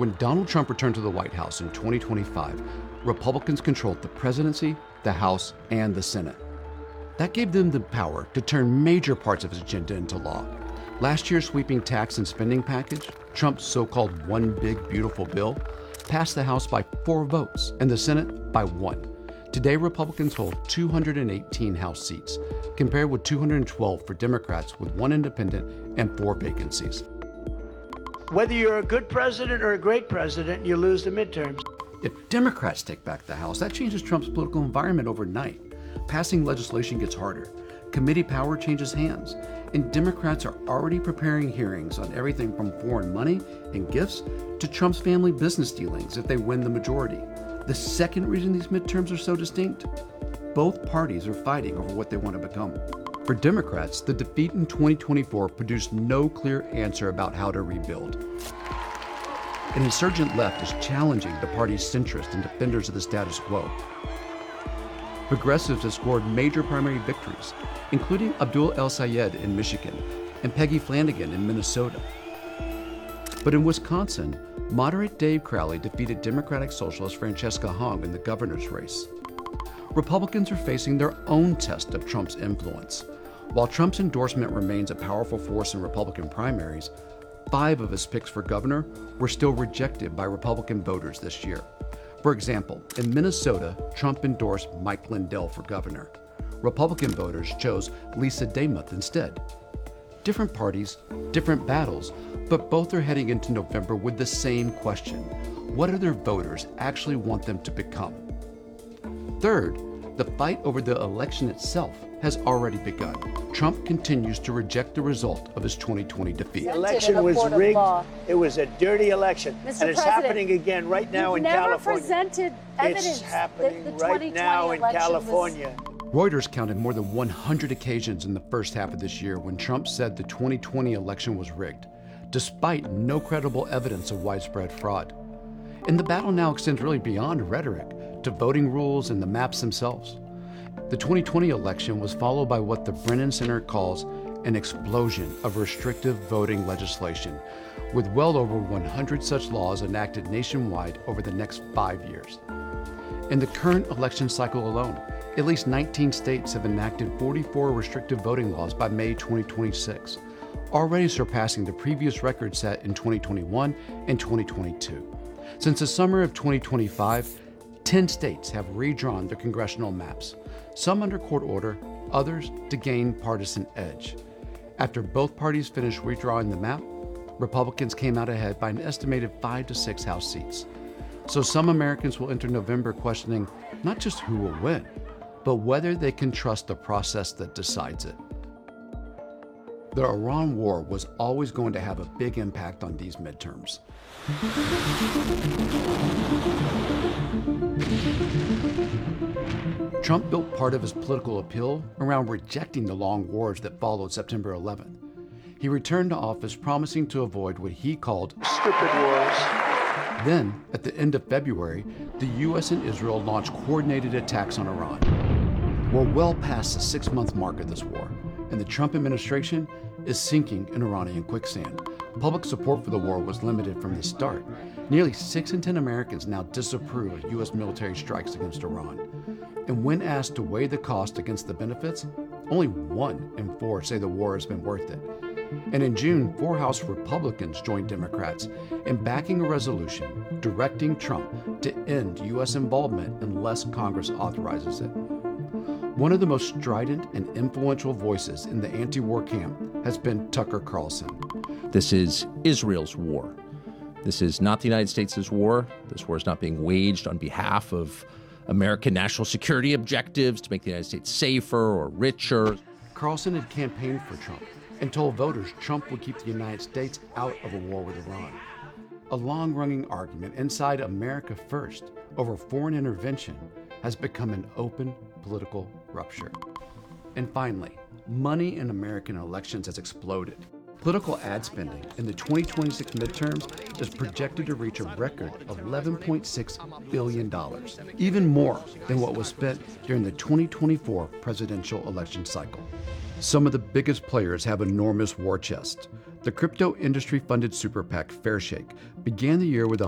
When Donald Trump returned to the White House in 2025, Republicans controlled the presidency, the House, and the Senate. That gave them the power to turn major parts of his agenda into law. Last year's sweeping tax and spending package, Trump's so-called One Big Beautiful Bill, passed the House by 4 votes and the Senate by 1. Today, Republicans hold 218 House seats, compared with 212 for Democrats with 1 independent and 4 vacancies. Whether you're a good president or a great president, you lose the midterms. If Democrats take back the House, that changes Trump's political environment overnight. Passing legislation gets harder. Committee power changes hands. And Democrats are already preparing hearings on everything from foreign money and gifts to Trump's family business dealings if they win the majority. The second reason these midterms are so distinct, both parties are fighting over what they want to become. For Democrats, the defeat in 2024 produced no clear answer about how to rebuild. An insurgent left is challenging the party's centrists and defenders of the status quo. Progressives have scored major primary victories, including Abdul El-Sayed in Michigan and Peggy Flanagan in Minnesota. But in Wisconsin, moderate Dave Crowley defeated Democratic Socialist Francesca Hong in the governor's race. Republicans are facing their own test of Trump's influence. While Trump's endorsement remains a powerful force in Republican primaries, 5 of his picks for governor were still rejected by Republican voters this year. For example, in Minnesota, Trump endorsed Mike Lindell for governor. Republican voters chose Lisa Demuth instead. Different parties, different battles, but both are heading into November with the same question. What do their voters actually want them to become? Third, the fight over the election itself has already begun. Trump continues to reject the result of his 2020 defeat. The election was rigged. It was a dirty election. And it's happening again right now in California. You've never presented evidence. It's happening that the right now in California. Reuters counted more than 100 occasions in the first half of this year when Trump said the 2020 election was rigged, despite no credible evidence of widespread fraud. And the battle now extends really beyond rhetoric to voting rules and the maps themselves. The 2020 election was followed by what the Brennan Center calls an explosion of restrictive voting legislation, with well over 100 such laws enacted nationwide over the next 5 years. In the current election cycle alone, at least 19 states have enacted 44 restrictive voting laws by May 2026, already surpassing the previous record set in 2021 and 2022. Since the summer of 2025, 10 states have redrawn their congressional maps, some under court order, others to gain partisan edge. After both parties finished redrawing the map, Republicans came out ahead by an estimated 5 to 6 House seats. So some Americans will enter November questioning not just who will win, but whether they can trust the process that decides it. The Iran war was always going to have a big impact on these midterms. Trump built part of his political appeal around rejecting the long wars that followed September 11th. He returned to office promising to avoid what he called stupid wars. Then, at the end of February, the U.S. and Israel launched coordinated attacks on Iran. We're well past the 6-month mark of this war, and the Trump administration is sinking in Iranian quicksand. Public support for the war was limited from the start. Nearly 6 in 10 Americans now disapprove of U.S. military strikes against Iran. And when asked to weigh the cost against the benefits, only 1 in 4 say the war has been worth it. And in June, 4 House Republicans joined Democrats in backing a resolution directing Trump to end U.S. involvement unless Congress authorizes it. One of the most strident and influential voices in the anti-war camp has been Tucker Carlson. This is Israel's war. This is not the United States' war. This war is not being waged on behalf of American national security objectives to make the United States safer or richer. Carlson had campaigned for Trump and told voters Trump would keep the United States out of a war with Iran. A long-running argument inside America First over foreign intervention has become an open political rupture. And finally, money in American elections has exploded. Political ad spending in the 2026 midterms is projected to reach a record of $11.6 billion, even more than what was spent during the 2024 presidential election cycle. Some of the biggest players have enormous war chests. The crypto industry-funded super PAC Fairshake began the year with